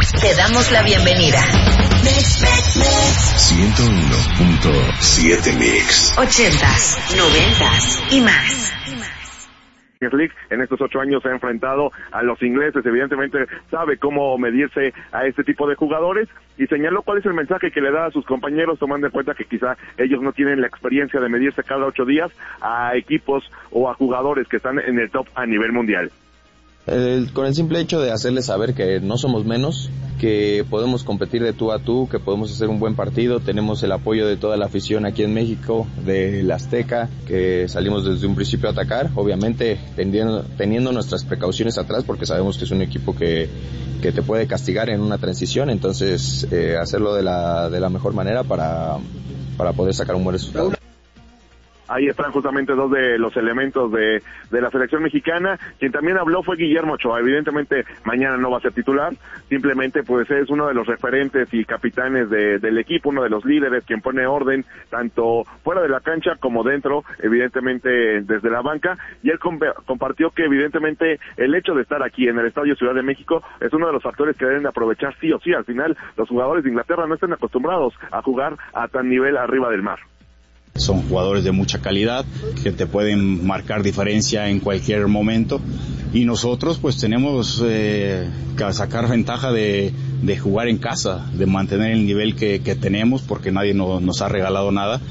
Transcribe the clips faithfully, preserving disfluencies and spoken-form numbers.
Te damos la bienvenida. ciento uno punto siete Mix. Ochentas, noventas y más. League en estos ocho años se ha enfrentado a los ingleses, evidentemente sabe cómo medirse a este tipo de jugadores y señaló cuál es el mensaje que le da a sus compañeros, tomando en cuenta que quizá ellos no tienen la experiencia de medirse cada ocho días a equipos o a jugadores que están en el top a nivel mundial. El, con el simple hecho de hacerles saber que no somos menos, que podemos competir de tú a tú, que podemos hacer un buen partido, tenemos el apoyo de toda la afición aquí en México, del Azteca, que salimos desde un principio a atacar, obviamente teniendo, teniendo nuestras precauciones atrás, porque sabemos que es un equipo que, que te puede castigar en una transición, entonces eh, hacerlo de la, de la mejor manera para, para poder sacar un buen resultado. Ahí están justamente dos de los elementos de, de la selección mexicana. Quien también habló fue Guillermo Ochoa. Evidentemente mañana no va a ser titular, simplemente pues es uno de los referentes y capitanes de, del equipo, uno de los líderes, quien pone orden tanto fuera de la cancha como dentro, evidentemente desde la banca. Y él comp- compartió que evidentemente el hecho de estar aquí en el Estadio Ciudad de México es uno de los factores que deben de aprovechar sí o sí. Al final los jugadores de Inglaterra no están acostumbrados a jugar a tan nivel arriba del mar. Son jugadores de mucha calidad que te pueden marcar diferencia en cualquier momento y nosotros pues tenemos eh, que sacar ventaja de, de jugar en casa, de mantener el nivel que, que tenemos porque nadie no, nos ha regalado nada.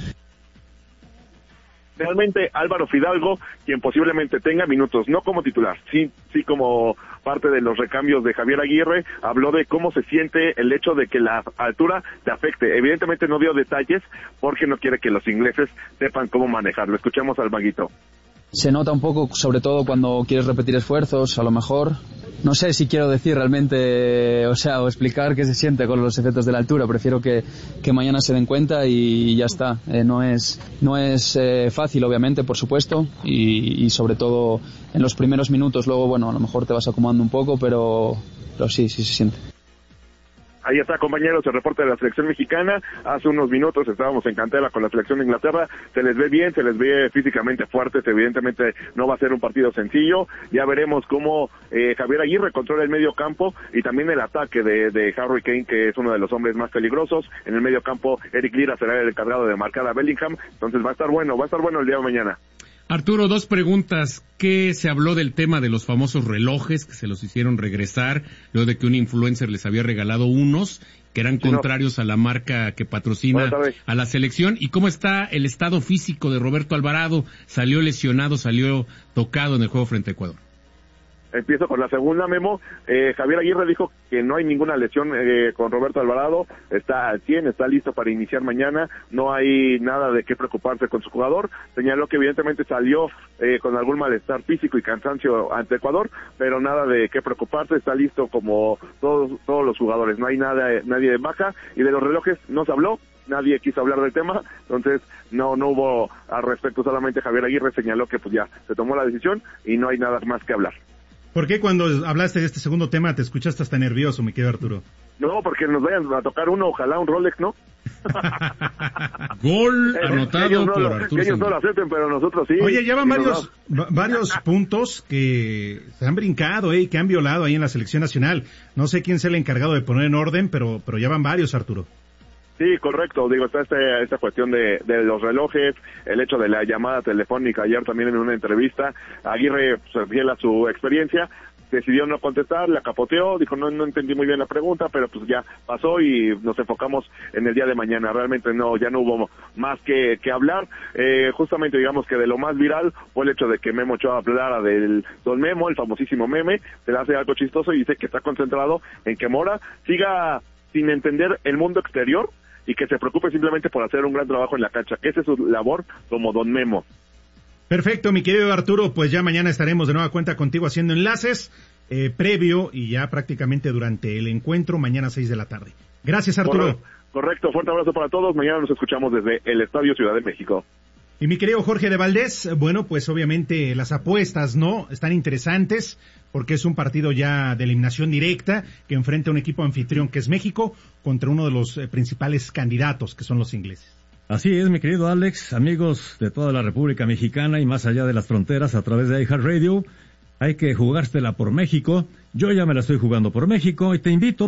Realmente Álvaro Fidalgo, quien posiblemente tenga minutos, no como titular, sí, sí como parte de los recambios de Javier Aguirre, habló de cómo se siente el hecho de que la altura te afecte. Evidentemente no dio detalles porque no quiere que los ingleses sepan cómo manejarlo. Escuchemos al Maguito. Se nota un poco, sobre todo cuando quieres repetir esfuerzos, a lo mejor. No sé si quiero decir realmente, o sea, o explicar qué se siente con los efectos de la altura. Prefiero que, que mañana se den cuenta y ya está. Eh, no es, no es eh, fácil, obviamente, por supuesto, y, y sobre todo en los primeros minutos. Luego, bueno, a lo mejor te vas acomodando un poco, pero, pero sí, sí se siente. Ahí está, compañeros, el reporte de la selección mexicana. Hace unos minutos estábamos en Cantera con la selección de Inglaterra. Se les ve bien, se les ve físicamente fuertes. Evidentemente no va a ser un partido sencillo. Ya veremos cómo eh, Javier Aguirre controla el medio campo y también el ataque de, de Harry Kane, que es uno de los hombres más peligrosos. En el medio campo, Eric Lira será el encargado de marcar a Bellingham. Entonces va a estar bueno, va a estar bueno el día de mañana. Arturo, dos preguntas. ¿Qué se habló del tema de los famosos relojes que se los hicieron regresar luego de que un influencer les había regalado unos que eran sí, contrarios no. a la marca que patrocina a la selección? ¿Y cómo está el estado físico de Roberto Alvarado? ¿Salió lesionado, salió tocado en el juego frente a Ecuador? Empiezo con la segunda, Memo. Eh, Javier Aguirre dijo que no hay ninguna lesión eh, con Roberto Alvarado, está al cien, está listo para iniciar mañana, no hay nada de qué preocuparse con su jugador. Señaló que evidentemente salió eh, con algún malestar físico y cansancio ante Ecuador, pero nada de qué preocuparse, está listo como todos todos los jugadores, no hay nada nadie de baja. Y de los relojes no se habló, nadie quiso hablar del tema, entonces no no hubo al respecto, solamente Javier Aguirre señaló que pues ya se tomó la decisión y no hay nada más que hablar. ¿Por qué cuando hablaste de este segundo tema te escuchaste hasta nervioso, mi querido Arturo? No, porque nos vayan a tocar uno, ojalá un Rolex, ¿no? Gol anotado ellos no por lo, Arturo. Ellos no lo acepten, pero nosotros sí. Oye, ya van varios va... varios puntos que se han brincado, eh, que han violado ahí en la selección nacional. No sé quién sea el encargado de poner en orden, pero pero ya van varios, Arturo. Sí, correcto. Digo, está este, esta cuestión de, de los relojes, el hecho de la llamada telefónica. Ayer también en una entrevista, Aguirre, pues, fiel a su experiencia, decidió no contestar, la capoteó, dijo no no entendí muy bien la pregunta, pero pues ya pasó y nos enfocamos en el día de mañana. Realmente no, ya no hubo más que, que hablar. Eh, justamente digamos que de lo más viral fue el hecho de que Memo Ochoa hablara del Don Memo, el famosísimo meme, se le hace algo chistoso y dice que está concentrado en que Mora siga sin entender el mundo exterior y que se preocupe simplemente por hacer un gran trabajo en la cancha, que esa es su labor como Don Memo. Perfecto, mi querido Arturo, pues ya mañana estaremos de nueva cuenta contigo haciendo enlaces eh, previo y ya prácticamente durante el encuentro, mañana seis de la tarde. Gracias, Arturo. Correcto, correcto, fuerte abrazo para todos, mañana nos escuchamos desde el Estadio Ciudad de México. Y mi querido Jorge de Valdés, bueno, pues obviamente las apuestas, ¿no?, están interesantes porque es un partido ya de eliminación directa que enfrenta a un equipo anfitrión que es México contra uno de los eh, principales candidatos que son los ingleses. Así es, mi querido Alex, amigos de toda la República Mexicana y más allá de las fronteras a través de iHeartRadio, hay que jugársela por México. Yo ya me la estoy jugando por México y te invito